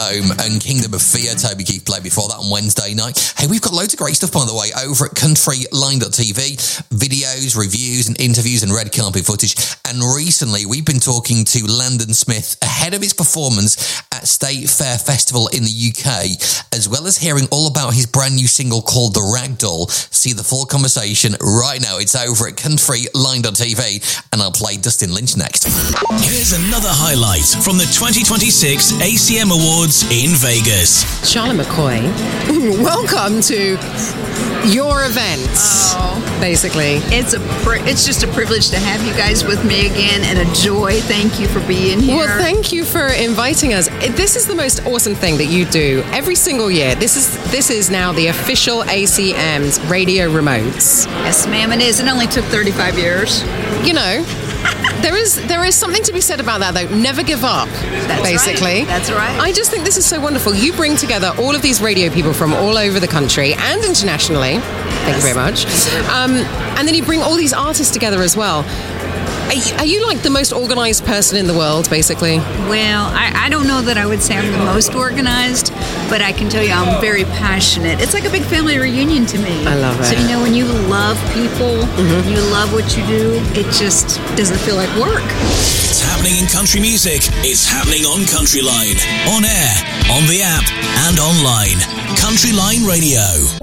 Home and Kingdom of Fear. Toby Keith played before that on Wednesday night. Hey, we've got loads of great stuff, by the way, over at countryline.tv. Videos, reviews and interviews and red carpet footage. And recently we've been talking to Landon Smith ahead of his performance at State Fair Festival in the UK, as well as hearing all about his brand new single called The Ragdoll. See the full conversation right now. It's over at countryline.tv, and I'll play Dustin Lynch next. Here's another highlight from the 2026 ACM Awards in Vegas. Charlotte McCoy, welcome to your event. Basically, it's just a privilege to have you guys with me again, and a joy. Thank you for being here. Well, thank you for inviting us. This is the most awesome thing that you do every single year. This is now the official ACM's radio remotes. Yes, ma'am, it is. It only took 35 years. You know, there is something to be said about that, though. Never give up, basically. Right. That's right. I just think this is so wonderful. You bring together all of these radio people from all over the country and internationally. Thank you very much. And then you bring all these artists together as well. Are you like the most organized person in the world, basically? Well, I don't know that I would say I'm the most organized, but I can tell you I'm very passionate. It's like a big family reunion to me. I love it. So, when you love people, you love what you do, it just doesn't feel like work. It's happening in country music. It's happening on Countryline. On air, on the app, and online. Countryline Radio.